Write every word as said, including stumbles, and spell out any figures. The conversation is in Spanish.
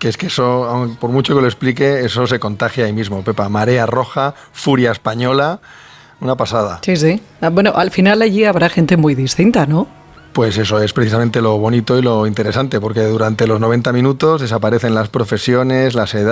que es que eso, aun por mucho que lo explique, eso se contagia ahí mismo, Pepa. Marea roja, furia española, una pasada. Sí, sí. Bueno, al final allí habrá gente muy distinta, ¿no? Pues eso es precisamente lo bonito y lo interesante, porque durante los noventa minutos desaparecen las profesiones, las edades.